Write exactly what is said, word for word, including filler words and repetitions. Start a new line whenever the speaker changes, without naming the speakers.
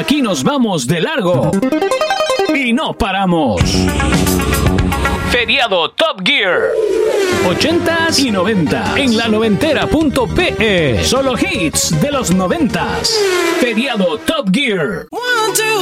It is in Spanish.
Aquí nos vamos de largo y no paramos. Feriado Top Gear. ochentas y noventa en la noventera punto pe. Solo hits de los noventas. Feriado Top Gear.
One, two,